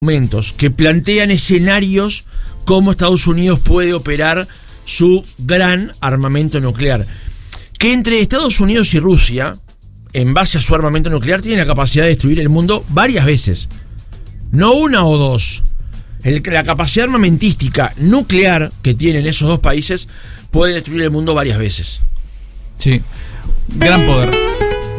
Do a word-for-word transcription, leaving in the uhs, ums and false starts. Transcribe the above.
documentos que plantean escenarios cómo Estados Unidos puede operar su gran armamento nuclear. Que entre Estados Unidos y Rusia, en base a su armamento nuclear, tienen la capacidad de destruir el mundo varias veces. No una o dos. El, la capacidad armamentística nuclear que tienen esos dos países puede destruir el mundo varias veces. Sí, gran poder.